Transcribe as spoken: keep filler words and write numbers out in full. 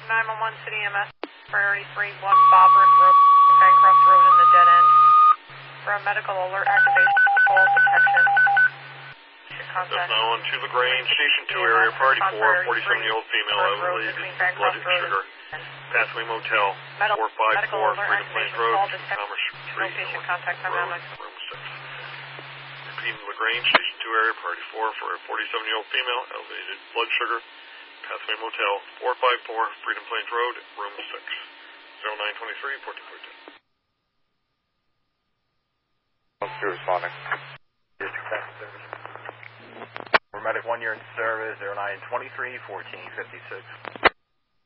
nine one one City E M S, priority three one Bobrick Road, Bancroft Road in the dead end. For a medical alert activation, call detection. That's nine one two LaGrange, Station two area, priority four, forty-seven-year-old female, elevated blood sugar, Pathway Motel, four five four, Freedom Plains Road, Commerce Street, patient contact time Road, room six. Repeating LaGrange, Station two area, priority four for a forty-seven-year-old female, elevated blood sugar, Pathway Motel, four five four, Freedom Plains Road, room six. zero nine two three, fourteen forty-two. Officer responding. We're medic one year in service, zero nine two three, fourteen fifty-six.